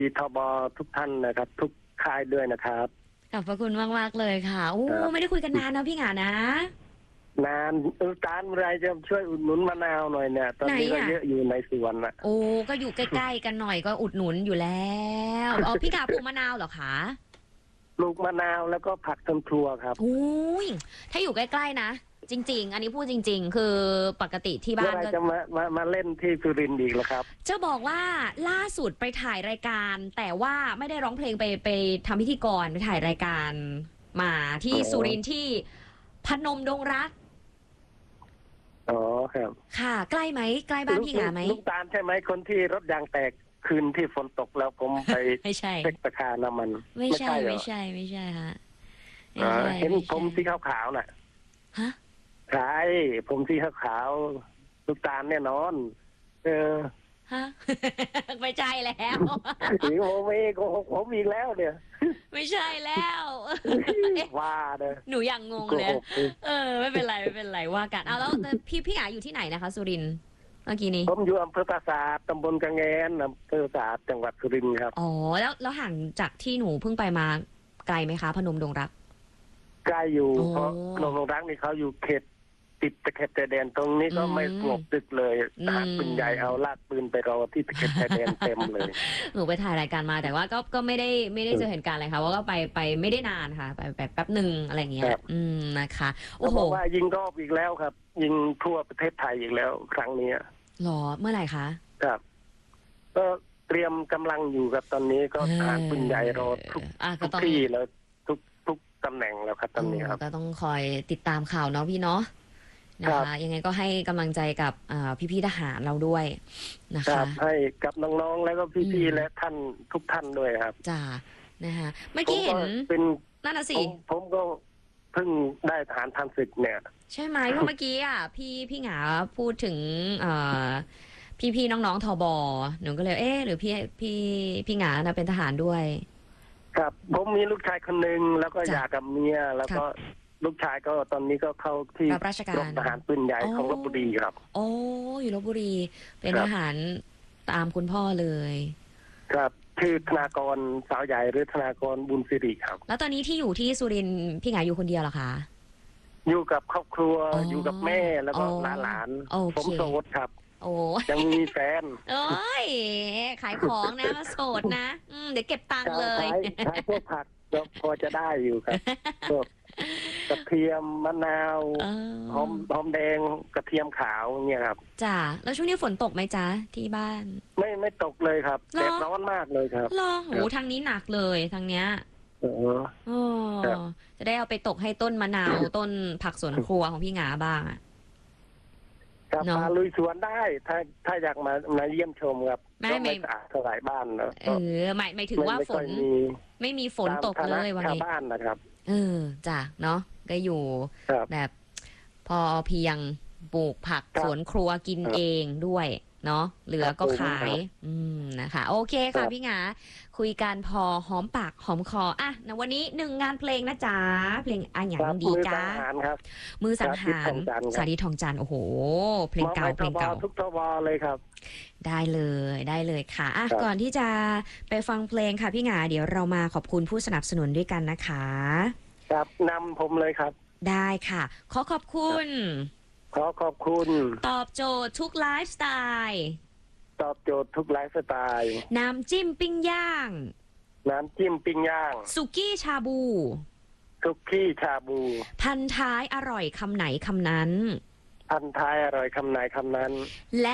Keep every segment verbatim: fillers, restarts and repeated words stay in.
ทีทบทุกท่านนะครับทุกค่ายด้วยนะครับขอบพระคุณมากมากเลยค่ะโอ้ไม่ได้คุยกันนานนะพี่หงานะนานเออการอะไรจะช่วยอุดหนุนมะนาวหน่อยเนี่ยตอนนี้ก็เยอะอยู่ในสวนนะโอ้ก็อยู่ใกล้ๆกันหน่อยก็อุดหนุนอยู่แล้วอ๋อพี่กาปลูกมะนาวเหรอคะปลูกมะนาวแล้วก็ผักทำครัวครับโอ้ยถ้าอยู่ใกล้ๆนะจริงๆอันนี้พูดจริงๆคือปกติที่บ้านก็จะมามามาเล่นที่สุรินทร์อีกแล้วครับจะบอกว่าล่าสุดไปถ่ายรายการแต่ว่าไม่ได้ร้องเพลงไปไปทำพิธีกรไปถ่ายรายการมาที่สุรินทร์ที่พนมดงรักอ๋อครับค่ะใกล้ไหมใกล้บ้านพี่หงาไหมลูกตาลใช่ไหมคนที่รถยางแตกคืนที่ฝนตกแล้วผมไปไม่ใช่เช็คราคาน้ำมันไม่ใช่ไม่ใช่ไม่ใช่ฮะเห็นผมสีขาวๆน่ะฮะใช่ผมสีขาวๆลูกตาลแน่นอนเออฮะไม่ใช่แล้วถึงผมเองโกหกผมอีกแล้วเนี่ยไม่ใช่แล้วว่าเนอะหนูยังงงเลยเออไม่เป็นไรไม่เป็นไรว่ากันเอาแล้วพี่พี่อาอยู่ที่ไหนนะคะสุรินทร์เมื่อกี้นี้ผมอยู่อำเภอปราสาทตำบลกระแงนอำเภอปราสาทจังหวัดสุรินทร์ครับอ๋อแล้วแล้วห่างจากที่หนูเพิ่งไปมาไกลไหมคะพนมดงรักใกล้อยู่เพราะพนมดงรักนี่เขาอยู่เขตติดตะเข็บชายแดนตรงนี้ก็ไม่สงบตึกเลยทหารปืนใหญ่เอาลากปืนไปรอที่ตะเข็บชายแดนเต็มเลยหนูไปถ่ายรายการมาแต่ว่าก็ก็ไม่ได้ไม่ได้เจอเหตุการณ์อะไรค่ะว่าก็ไปไปไม่ได้นานค่ะไปแบบแป๊บหนึ่งอะไรเงี้ยอืมนะคะโอ้โหว่ายิงรอบอีกแล้วครับยิงทั่วประเทศไทยอีกแล้วครั้งนี้หรอเมื่อไหร่คะครับก็เตรียมกำลังอยู่ครับตอนนี้ก็ทหารปืนใหญ่รอทุกทุกที่แล้วทุกทุกตำแหน่งแล้วครับตอนนี้ครับก็ต้องคอยติดตามข่าวเนาะพี่เนาะนะคะยังไงก็ให้กำลังใจกับพี่ๆทหารเราด้วยนะคะให้กับน้องๆแล้วก็พี่ๆและท่านทุกท่านด้วยครับจ้านะคะเมื่อกี้เห็นเป็นนั่นน่ะสิผมก็เพิ่งได้ทหารทันศึกเนี่ยใช่ไหมเพราะเมื่อกี้อ่ะพี่พี่หงาพูดถึงพี่ๆน้องๆทบหนูก็เลยเอ๊ะหรือพี่พี่พี่หงานะเป็นทหารด้วยครับผมมีลูกชายคนหนึ่งแล้วก็หย่ากับเมียแล้วก็ลูกชายก็ตอนนี้ก็เข้าที่รับราชการทหารปืนใหญ่ของลพบุรีครับโอ้อยู่ลพบุรีเป็นทหารตามคุณพ่อเลยครับคือธนากรสาวใหญ่หรือธนากรบุญสิริครับแล้วตอนนี้ที่อยู่ที่สุรินทร์พี่หงาอยู่คนเดียวเหรอคะอยู่กับครอบครัวอยู่กับแม่แล้วก็หลานๆผมโสดครับโอ้ยังมีแฟนโอ้ยขายของนะมาโสดนะเดี๋ยวเก็บตังค์เลยขายพวกผักก็พอจะได้อยู่ครับพวกกระเทียมมะนาวหอมหอมแดงกระเทียมขาวเนี่ยครับจ้าแล้วช่วงนี้ฝนตกไหมจ๊ะที่บ้านไม่ไม่ตกเลยครับแดดร้อนมากเลยครับรอโหทางนี้หนักเลยทางเนี้ยเออจะได้เอาไปตกให้ต้นมะนาวต้นผักสวนครัวของพี่หงาบ้างอ่ะครับมาลุยสวนได้ถ้าถ้าอยากมามาเยี่ยมชมครับไม่ไม่สลายบ้านเนอะเออหมายหมายถึงว่าฝนไม่มีฝนตกเลยวันนี้บ้านนะครับเออจ้ะเนาะก็อยู่แบบพอเพียงปลูกผักสวนครัวกินเองด้วยเนาะเหลือก็ขายอืมนะคะโอเคค่ะพี่หงาคุยกันพอหอมปากหอมคออ่ะในวันนี้หนึ่งงานเพลงนะจ๊ะเพลงอ่ะอย่างดีจ้ามือสังหารสาธิตทองจันทร์โอ้โหเพลงเก่าเพลงเก่าทุกทบเลยครับได้เลยได้เลยค่ะอ่ะก่อนที่จะไปฟังเพลงค่ะพี่หงาเดี๋ยวเรามาขอบคุณผู้สนับสนุนด้วยกันนะคะครับนำผมเลยครับได้ค่ะขอขอบคุณขอขอบคุณตอบโจทย์ทุกไลฟ์สไตล์ตอบโจทย์ทุกไลฟ์สไตล์น้ำจิ้มปิ้งย่างน้ำจิ้มปิ้งย่างสุกี้ชาบูสุกี้ชาบูพันท้ายอร่อยคำไหนคำนั้นพันท้ายอร่อยคำไหนคำนั้นและ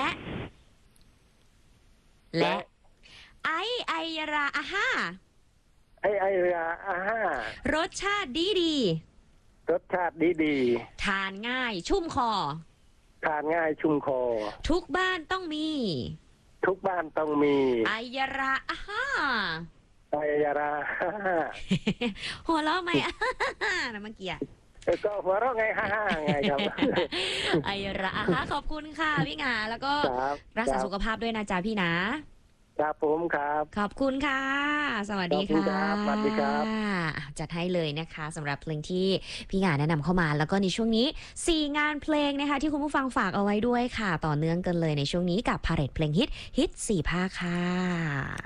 และไอไอราอาห้าไอไอราอาห้ารสชาติดีดีรสชาติดีดีทานง่ายชุ่มคอทานง่ายชุ่มคอทุกบ้านต้องมีทุกบ้านต้องมีไอยราอาห้าไอยราหัวเราะไหมนะเมื่อกี้ก็หัวเราะไงฮ่าไงครับไอระอาห้าขอบคุณค่ะพี่หงาแล้วก็รักษาสุขภาพด้วยนะจ๊ะพี่นะครับผมครับขอบคุณค่ะสวัสดีค่ะสวัสดีครับจัดให้เลยนะคะสำหรับเพลงที่พี่หงาแนะนำเข้ามาแล้วก็ในช่วงนี้สี่งานเพลงนะคะที่คุณผู้ฟังฝากเอาไว้ด้วยค่ะต่อเนื่องกันเลยในช่วงนี้กับพาเรทเพลงฮิตฮิตสี่ภาคค่ะ